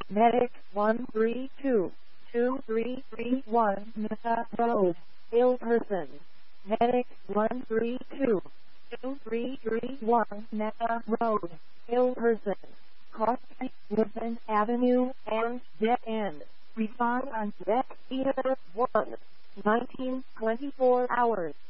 Medic 132-2331 Mesa Road, ill person. Medic 132-2331 Mesa Road, ill person. Cross Woodland Avenue and Dead End. Respond on deck either 1, 1924 hours.